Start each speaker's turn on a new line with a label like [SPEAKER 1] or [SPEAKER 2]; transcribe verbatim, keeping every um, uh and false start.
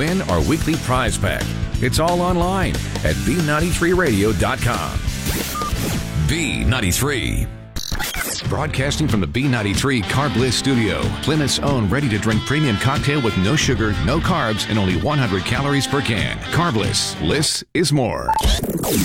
[SPEAKER 1] win our weekly prize pack. It's all online at B ninety-three radio dot com. B ninety-three. Broadcasting from the B ninety-three Carb Bliss studio, Plymouth's own ready-to-drink premium cocktail with no sugar, no carbs, and only one hundred calories per can. Carb Bliss. Bliss is more.